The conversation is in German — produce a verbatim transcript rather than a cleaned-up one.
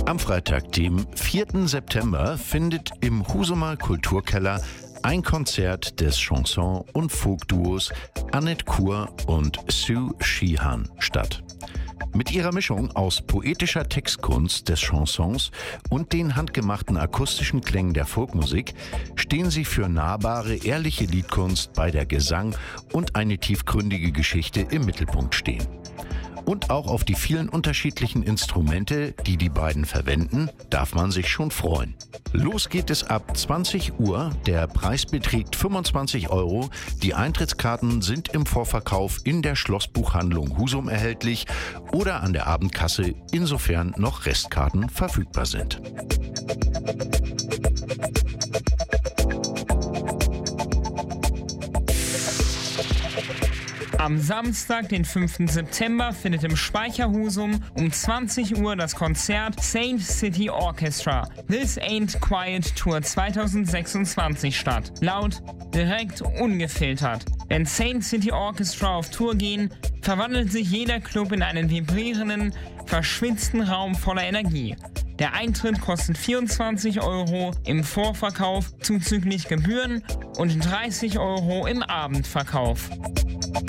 Am Freitag, dem vierten September, findet im Husumer Kulturkeller ein Konzert des Chanson- und Folk-Duos Annette Kur und Sue Sheehan statt. Mit ihrer Mischung aus poetischer Textkunst des Chansons und den handgemachten akustischen Klängen der Folkmusik stehen sie für nahbare, ehrliche Liedkunst, bei der Gesang und eine tiefgründige Geschichte im Mittelpunkt stehen. Und auch auf die vielen unterschiedlichen Instrumente, die die beiden verwenden, darf man sich schon freuen. Los geht es ab zwanzig Uhr. Der Preis beträgt fünfundzwanzig Euro. Die Eintrittskarten sind im Vorverkauf in der Schlossbuchhandlung Husum erhältlich oder an der Abendkasse, insofern noch Restkarten verfügbar sind. Am Samstag, den fünften September, findet im Speicher Husum um zwanzig Uhr das Konzert Saint City Orchestra This Ain't Quiet Tour zweitausendsechsundzwanzig statt. Laut, direkt, ungefiltert. Wenn Saint City Orchestra auf Tour gehen, verwandelt sich jeder Club in einen vibrierenden, verschwitzten Raum voller Energie. Der Eintritt kostet vierundzwanzig Euro im Vorverkauf zuzüglich Gebühren und dreißig Euro im Abendverkauf.